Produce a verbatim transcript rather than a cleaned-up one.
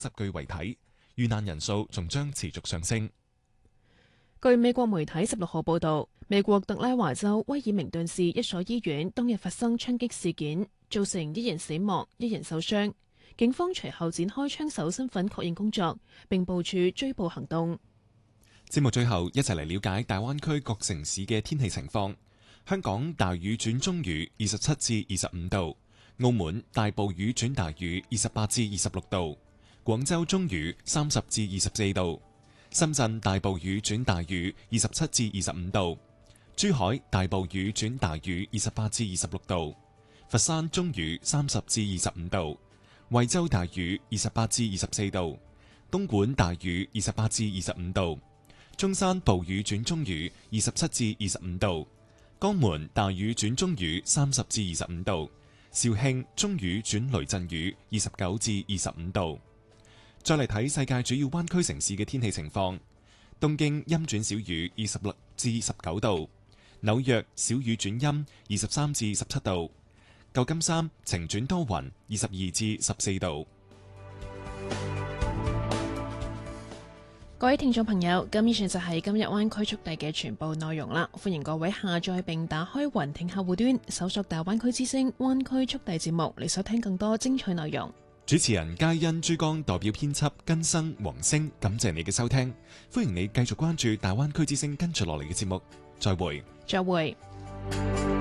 十具遺體，遇難人數仲將持續上升。 據美國媒體十六號報導，美國特拉華州威爾明頓市一所醫院當日發生槍擊事件，造成一人死亡、一人受傷。警方隨後展開槍手身份確認工作，並部署追捕行動。 節目最後一齊嚟了解大灣區各城市嘅天氣情況。香港大雨轉中雨，二十七至二十五度；澳門大暴雨轉大雨，二十八至二十六度；廣州中雨，三十至二十四度；深圳大暴雨轉大雨，二十七至二十五度；珠海大暴雨轉大雨，二十八至二十六度；佛山中雨，三十至二十五度；惠州大雨，二十八至二十四度；東莞大雨，二十八至二十五度；中山暴雨轉中雨，二十七至二十五度；江門大雨轉中雨，三十至二十五度；肇慶中雨轉雷陣雨，二十九至二十五度。再嚟睇世界主要灣區城市嘅天氣情況：東京陰轉小雨，二十六至十九度；紐約小雨轉陰，二十三至十七度；舊金山晴轉多雲，二十二至十四度。 各位聽眾朋友，咁以上就係今日灣區速遞嘅全部內容啦。歡迎各位下載並打開雲聽客戶端，搜索大灣區之聲灣區速遞節目嚟收聽更多精彩內容。 主持人嘉欣、珠江代表編輯根生、黃星，感謝你嘅收聽。歡迎你繼續關注大灣區之聲跟住落嚟嘅節目。再會。 再會。